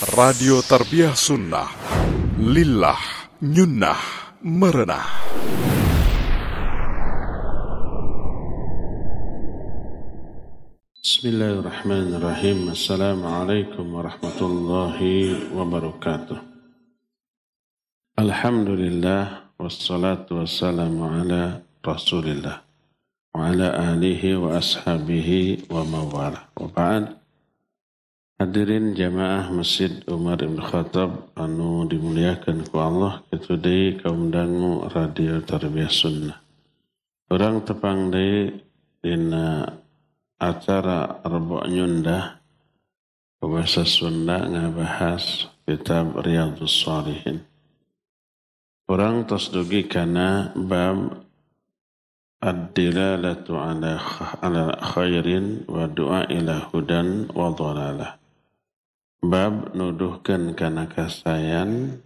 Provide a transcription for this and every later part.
Radio Tarbiyah Sunnah Lillah Nyunnah Merenah. Bismillahirrahmanirrahim. Assalamualaikum warahmatullahi wabarakatuh. Alhamdulillah wassalatu wassalamu ala Rasulillah wa ala alihi wa ashabihi wa mawala. Wa ba'd. Hadirin jamaah Masjid Umar Ibn Khattab anu dimuliakan ku Allah, kitu deui kaum dangu Radio Tarbiyah Sunnah. Urang tepang deui dina acara Rebo Nyundah bahasa Sunda ngabahas kitab Riyadhus Shalihin. Urang tos dugi kana bab ad-dilalatu ala khairin wa du'a ila hudan wa dhalalah. Bab nuduhkeun kana kasayan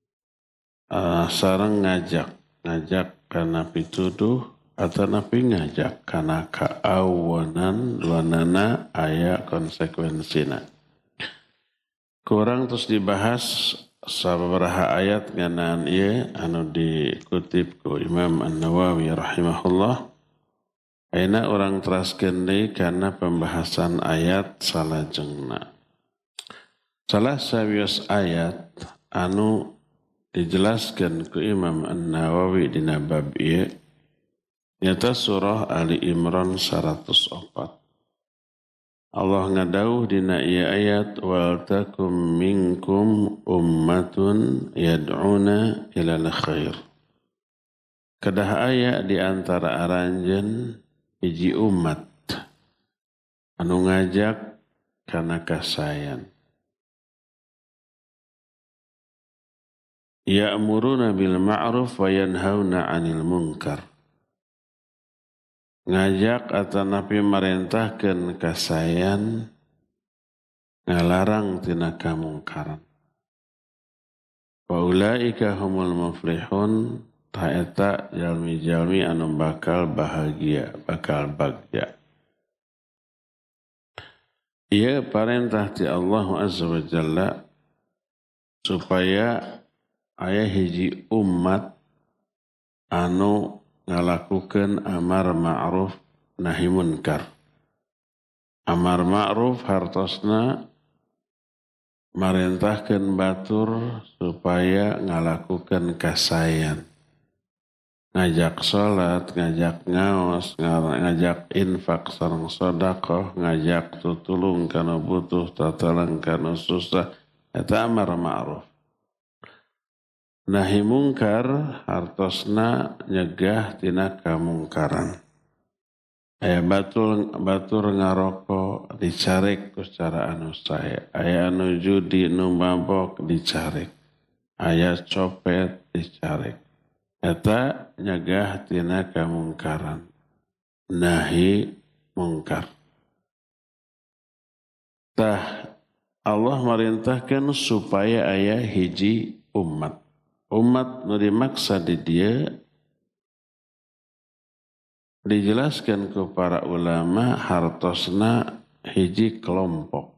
sareng ngajak kana pituduh atau napi ngajak kana kaawanan duanana aya konsekuensina. Kurang terus dibahas sabaraha ayat nganaan ieu anu dikutip ku Imam An-Nawawi rahimahullah. Ayeuna urang teraskeun deui kana pembahasan ayat salajengna. Salah sawios ayat anu dijelaskeun ku Imam An-Nawawi dina bab ieu nyata surah Ali Imran 104. Allah ngadauh dina ieu ayat wal takum minkum ummatun yad'una ilal khair. Kedah aya di antara aranjeun hiji umat anu ngajak kana kasayan. Ya'muruna bil ma'ruf wa yanhauna 'anil munkar. Ngajak atau napi marentahkeun kasayan, ngalarang tina kamungkaran. Wa ulaika humul muflihun, ta eta jalmi-jalmi anu bakal bahagia, bakal bagja. Ieu parentah ti Allah Azza wa Jalla supaya aya hiji umat anu ngalakukeun amar ma'ruf nahi munkar. Amar ma'ruf hartosna marentahkeun batur supaya ngalakukeun kasayan. Ngajak salat, ngajak ngaos, ngajak infak sareng sedekah, ngajak tutulung kana butuh, tatulung kana susah, eta amar ma'ruf. Nahi mungkar hartosna nyegah tina kamungkaran. Aya batur ngaroko dicarek ku secara anu sae. Aya anu judi nu mabok dicarek. Aya copet dicarek. Eta nyegah tina kamungkaran. Nahi mungkar. Tah Allah merintahkan supaya aya hiji umat. Umat nu dimaksa di dia dijelaskan ke para ulama hartosna hiji kelompok.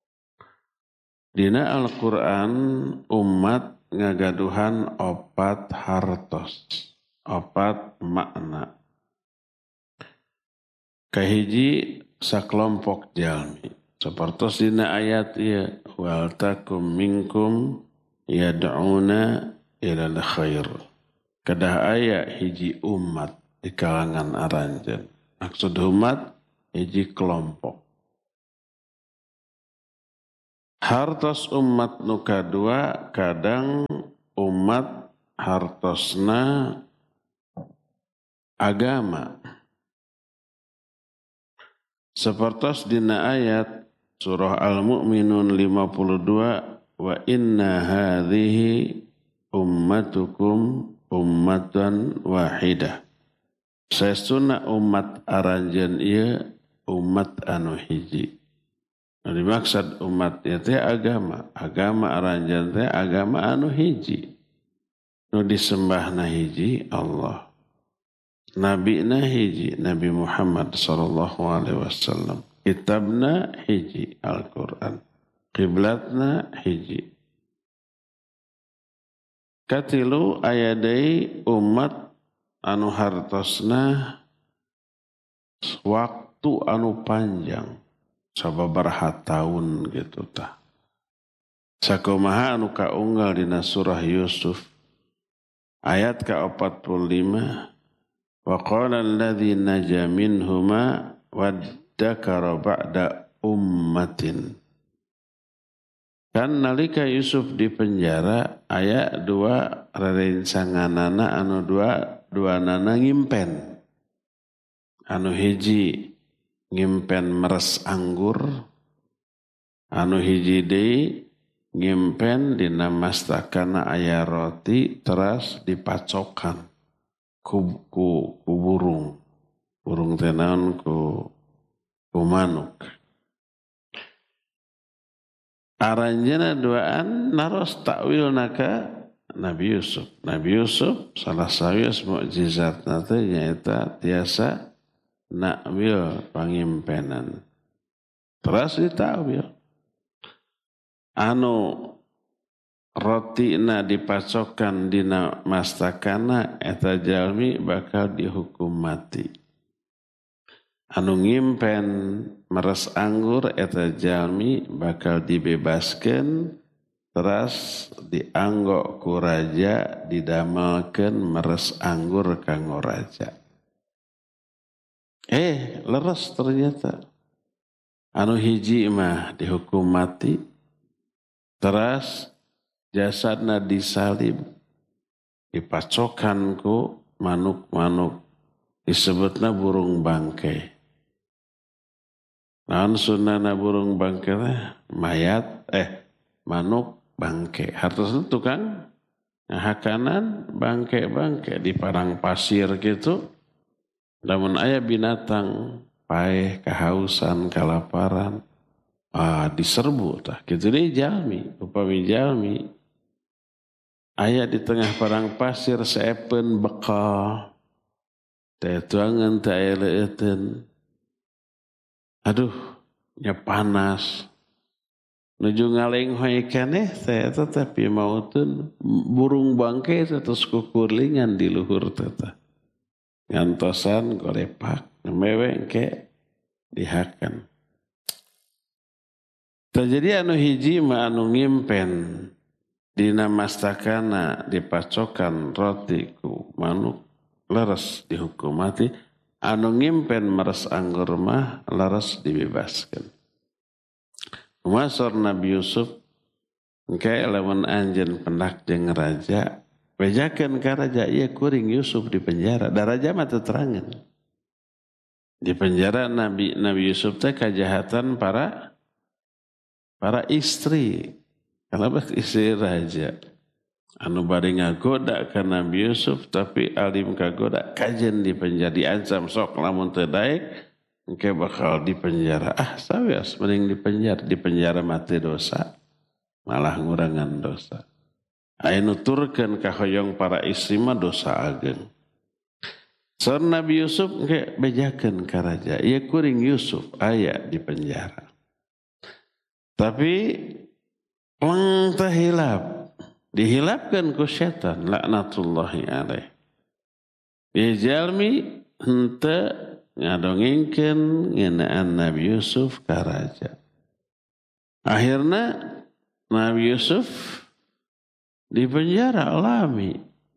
Dina Al-Quran umat ngagaduhan opat hartos, opat makna. Kahiji sakelompok jalmi. Sapertos dina ayat ieu wal takum minkum yad'una ilal khair. Kedah aya hiji umat di kalangan aranjeun. Maksud umat hiji kelompok. Hartos umat nu kadua kadang umat hartosna agama. Sapertos dina ayat surah Al-Mu'minun 52 wa inna hadhihi ummatukum ummatan wahidah. Sesuna umat aranjeun ieu umat anu hiji. Nu dimaksud umat ieu teh agama. Agama aranjeun teh agama anu hiji. Nu disembahna hiji Allah. Nabina hiji Nabi Muhammad sallallahu alaihi wasallam. Kitabna hiji Al-Quran. kiblatna hiji. Katilu aya deui umat anu hartosna waktu anu panjang sababaraha taun gitu tah. Sakumaha anu kaunggal dina surah Yusuf ayat ke-45 wa qala alladzi naja minhuma waddakara ba'da ummatin. Kan nalika Yusuf di penjara aya dua rerencanganana anu dua nana ngimpen. Anu hiji ngimpen meres anggur, anu hiji deui ngimpen dina mastakana aya roti teras dipacokan ku burung. Burung teh naon ku manuk. Aranjeuna duaan naros takwil naka Nabi Yusuf. Nabi Yusuf salah sawias mukjizatna teh nyaeta tiasa nakwil pangimpenan. Terus ditakwil. Anu rotina dipacokan dina mastakana eta jalmi bakal dihukum mati. Anu ngimpen meres anggur eta jalmi bakal dibebaskeun teras dianggok ku raja didamelkeun meres anggur kanggo raja. Leres ternyata. Anu hiji mah dihukum mati teras jasadna disalib dipacokan ku manuk-manuk disebutna burung bangkai. Naon sunnahna burung bangkai mayat manuk bangkai. Hartosna tukang ngahakanan bangkai-bangkai di padang pasir gitu. Lamun aya binatang paeh kahausan kalaparan diserbu tah. Kitu deui jalmi, upami jalmi aya di tengah padang pasir saepeun bekal. Teh tuangan teh aya leueteun. Aduh, nya panas. Nuju ngalenghoy keneh teh tapi mautun burung bangkai terus kukurlingan di luhur teh. Ngantosan golepak, mewe engke dihakan. Terjadi anu hiji mah anu ngimpen dina mastakana dipacokan roti ku manuk leres dihukum mati. Anu ngimpen meres anggur mah leres dibebaskan. Masor Nabi Yusuf engke lamun anjeun pendak jeung raja bejakeun ka raja ieu kuring Yusuf di penjara. Da raja mah teu terangeun. Di penjara Nabi Yusuf teh kajahatan para istri. Kenapa istri raja? Anu bade ngagoda ka Nabi Yusuf tapi alim kagoda kajen di penjara diancam sok lamun teu daek engke bakal di penjara. Sawias mending di penjara mati dosa malah ngurangan dosa. Aya nuturkeun ka hoyong para istri mah dosa ageng. Saur Nabi Yusuf engke bejakeun ka raja. Ieu kuring Yusuf aya di penjara. Tapi lang teh hilap. Dihilapkan ku setan laknatullahi alaih. Bijalmi henteu ngadongengkeun ngeunaan Nabi Yusuf ka raja. Akhirna Nabi Yusuf di penjara alami.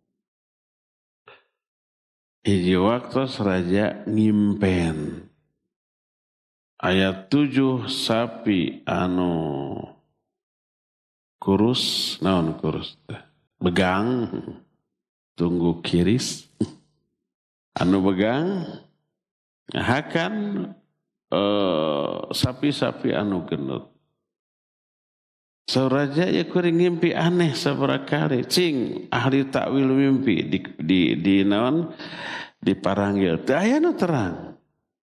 Hiji waktu raja ngimpen ayat 7 sapi anu kurus, naon kurus begang tunggu kiris anu begang ngahakan sapi-sapi anu genut. Sauraja ya kuring ngimpi aneh sabarakali cing ahli takwil mimpi di naon diparanggil teh aya nu terang.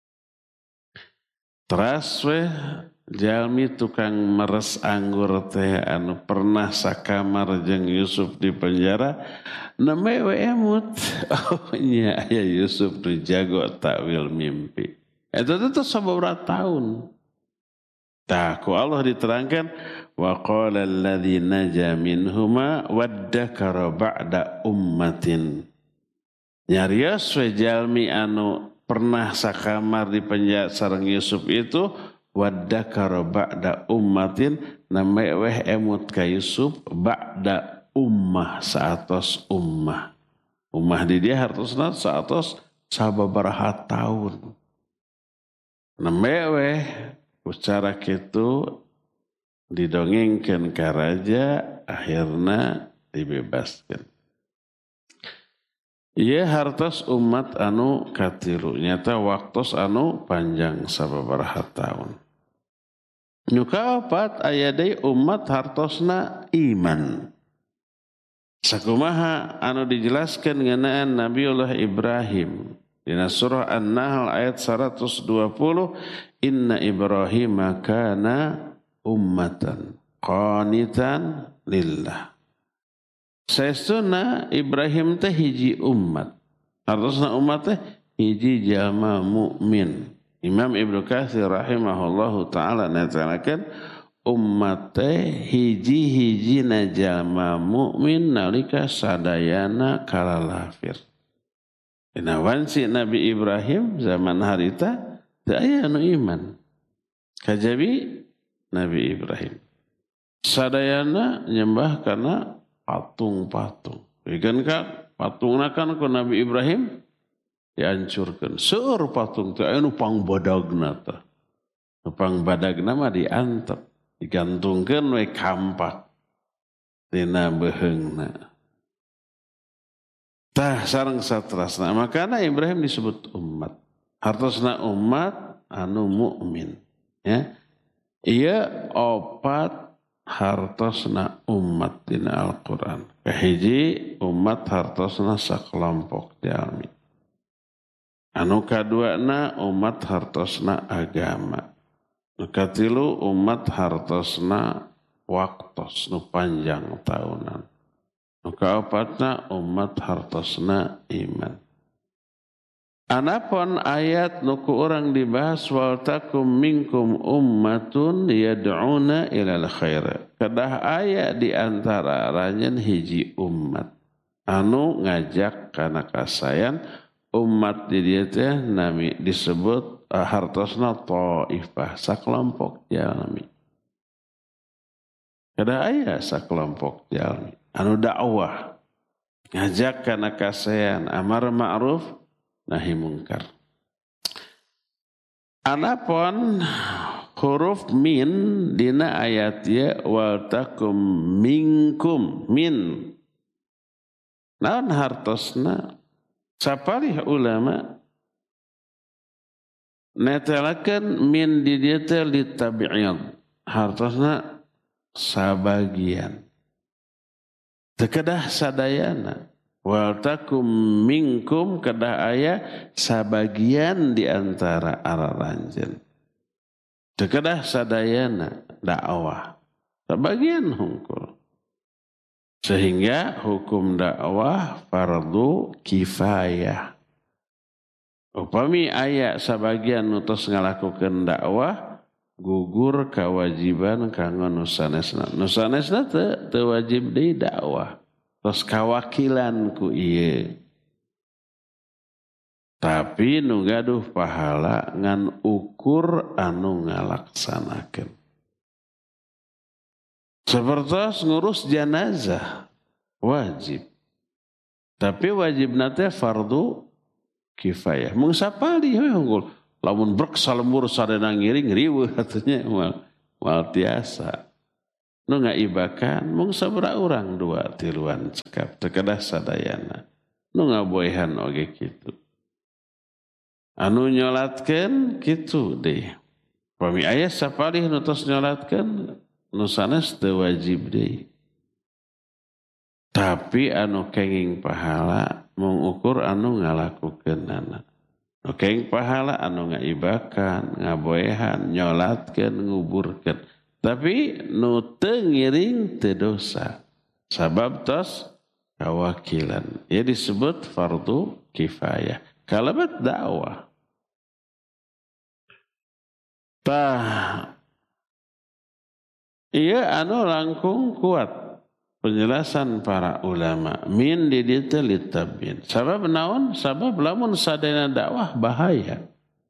Teras we jalmi tukang meres anggur teh anu pernah sakamar jeung Yusuf di penjara neme we emut. Oh nya aya Yusuf tu jago takwil mimpi. Eta teh sababaraha taun. Ku Allah diterangkan wa qala alladzi naja minhuma waddakara ba'da ummatin. Nyarios we jalmi anu pernah sakamar di penjara sareng Yusuf itu waddakara ba'da ummatin name weh emut ka Yusuf ba'da ummah saatos ummah. Ummah di dia hartosna saatos sababaraha taun. Name weh secara kitu didongengkeun ka raja akhirna dibebaskeun. Ieu hartos umat anu katilu nyata waktos anu panjang sababaraha taun. Nu kaopat aya deui umat hartosna iman. Sakumaha anu dijelaskeun ngeunaan Nabiullah Ibrahim dina surah An-Nahl ayat 120 inna Ibrahim kana ummatan qanitan lillah. Saestuna Ibrahim teh hiji umat. Hartosna umat teh hiji jalma mukmin. Imam Ibnu Katsir rahimahullahu taala netelakeun umat teh hiji-hijina jalma mukmin nalika sadayana kalalafir. Dina wanci Nabi Ibrahim zaman harita teu aya anu iman. Kajabi Nabi Ibrahim. Sadayana nyembah kana patung-patung. Bikin kan patungna kan ku Nabi Ibrahim dihancurkeun. Seueur patung teh aya nu pangbadagna teh. Nu pangbadagna mah diantep, digantungkeun we kampak dina beheungna. Tah sareng satrasna makana Ibrahim disebut umat. Hartosna umat anu mukmin, ya. Ieu opat hartosna umat dina Al-Qur'an. Kahiji umat hartosna sakelompok jalmi. Anu kaduana umat hartosna agama. Nu katilu umat hartosna waktos nu panjang taunan. Nu kaopatna umat hartosna iman. Anapun ayat nu ku urang dibahas wal takum minkum ummatun yad'una ilal khair. Kedah aya di antara ranjeun hiji umat anu ngajak kana kasayan umat di dieu teh nami disebut hartosna taifah sakelompok jalmi. Kedah aya sakelompok jalmi anu dakwah ngajak kana kasayan amar ma'ruf nahi mungkar. Anapun huruf min dina ayat ya wal takum minkum min. Naon hartosna sapalih ulama netelakeun min di dieu teh litabi'id. Hartosna sabagian. Teu kedah sadayana. Wal takum minkum kedah aya sabagian di antara araranjeun. Teu kedah sadayana dakwah. Sabagian hungkul. Sehingga hukum dakwah fardu kifayah. Upami aya sabagian nu tos ngalakukeun dakwah gugur kewajiban kanggo nu sanesna. Nu sanesna teu wajib deui dakwah. Tos kawakilan ku ieu. Tapi nu gaduh pahala ngan ukur anu ngalaksanakeun. Sapertos ngurus janazah wajib. Tapi wajibna teh fardu kifayah. Mung sapali we unggul. Lamun brek salembur sadana ngiring riweuh atunya moal tiasa. Nu ngaibakan mung sabaraha urang 2-3 cekap teu kedah sadayana. Nu ngaboehan oge kitu. Anu nyolatkeun kitu deui. Pami aya sapalih nu tos nyolatkeun nu sanes teu wajib deui. Tapi anu kenging pahala mung ukur anu ngalakukeunana. Nu kenging pahala anu ngaibakan, ngaboehan, nyolatkeun, nguburkeun. Tapi nu teu ngiring teu dosa. Sabab tos kawakilan. Ia disebut fardu kifayah. Kalabat dakwah. Tah Iya anu langkung kuat penjelasan para ulama min didita litabin. Sabab naon? Sabab lamun sadayana dakwah bahaya.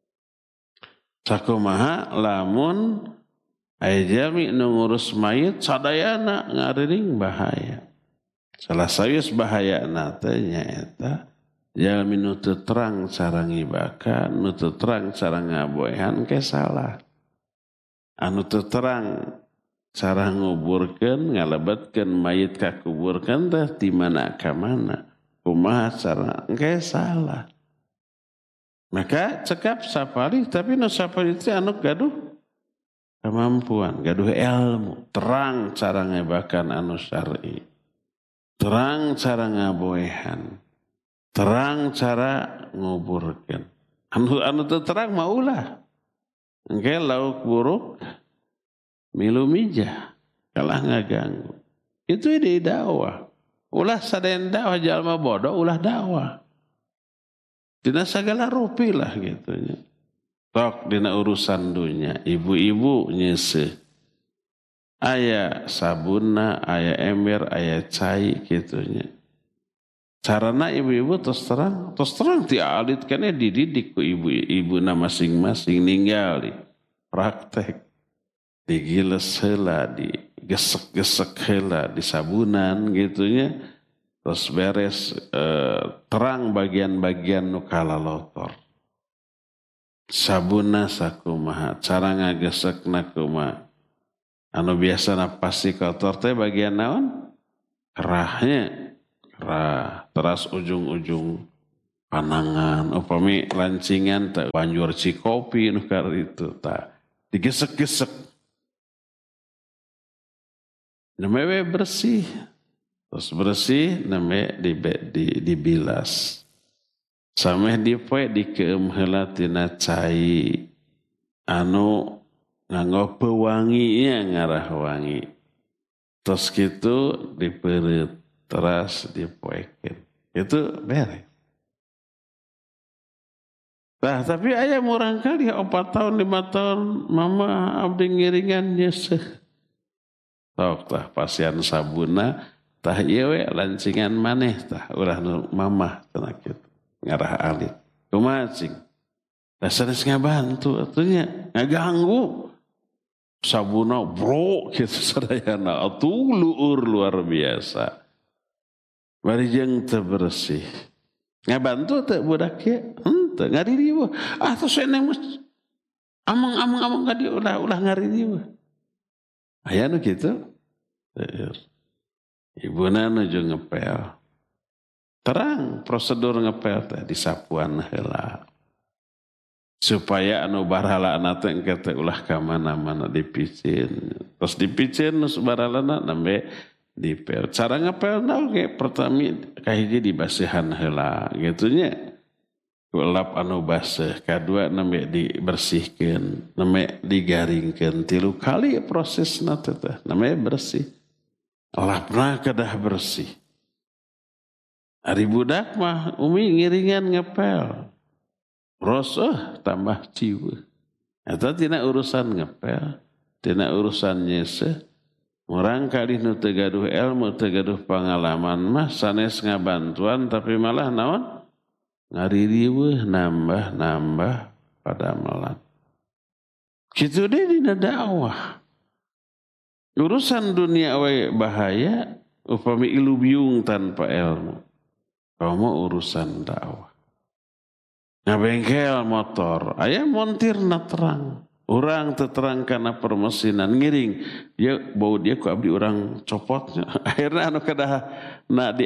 Sakumaha lamun aya jami nu ngurus mayit sadayana ngariring bahaya. Salah saeus bahayana teh nyaeta jalmi nu teu terang cara ngibakan, nu teu terang cara ngaboehan ke salah. Anu teu terang cara nguburkeun ngalebatkeun mayit ka kuburkeun teh di mana ka mana. Kumaha cara engke salah. Maka cekap sapali tapi nu sapali teh anu gaduh kemampuan, gaduh ilmu, terang cara ngebakan anu syar'i. Terang cara ngaboehan. Terang cara nguburkeun. Anu teu terang mah ulah. Engke lauk buruk milu mijah kalah ngaganggu. Itu ide dakwah. Ulah sadayana dakwah jalma bodoh ulah dakwah. Dina sagala rupi lah gitu nya. Tok dina urusan dunia ibu-ibu nyeuseut. Aya sabunna, aya ember, aya cai gitu nya. Carana ibu-ibu terus terang ti alit kana dididik ku ibu-ibuna masing-masing ningali praktek. Digiles heula, digesek-gesek heula, disabunan gitunya. Terus beres terang bagian-bagian nu kalalotor. Sabuna sakumaha, cara ngagesekna kumaha. Anu biasana pasti kotor teh bagian naon? Kerahnya. Kerah, teras ujung-ujung panangan, upami lancingan teh banjur cikopi nu karitu tah. Digesek-gesek. Namanya bersih. Terus bersih namanya dibilas. Sameh dipoe dikeum heula tina cai anu nganggo pewanginya ngarah wangi. Terus kitu dipeureut teras dipoekeun. Itu beres. Nah, tapi aya murang kali 4 tahun 5 tahun mama abdi ngiringan nyeseuh. Tok tah pasian sabuna tah ieu we lancingan maneh tah ulah nu mamah cenah kitu ngarah alit. Kumaha cing? Da sanes ngabantu atunya ngaganggu. Sabuna bro kitu sadayana atuh luur luar biasa. Bari jeung teu bersih. Ngabantu teu budak ieu? Henteu ngaririweuh. Ah tos eneng amang ka dieu ulah ngaririweuh. Aya nu kitu? Ibuna nuju ngepel. Terang prosedur ngepel teh disapuan heula. Supaya anu barhalana teh engke teh ulah ka mana-mana dipicin. Terus dipicin nu barhalana nembe dipel. Cara ngepelna oge pertami kahiji dibasihan heula gitu nya. Lap anu baseuh, kadua nembe dibersihkeun, nembe digaringkeun 3 kali prosesna teh nembe bersih. Lapna kedah bersih. Ari budak mah umi ngiringan ngepel. Rosoh tambah ciweuh. Eta tina urusan ngepel, tina urusan nyeseuh. Murang kali nu teu gaduh ilmu, teu gaduh pangalaman mah sanes ngabantuan tapi malah naon? Ngaririweuh nambah pada melat. Kitu deui dina dakwah. Urusan dunia we bahaya upami ilubiung tanpa ilmu. Kamu urusan dakwah. Ngabengkel motor, aya montirna terang. Urang teu terang kana permesinan ngiring. Dia bau dia ku abdi urang copotnya. Akhirna anu kedah na di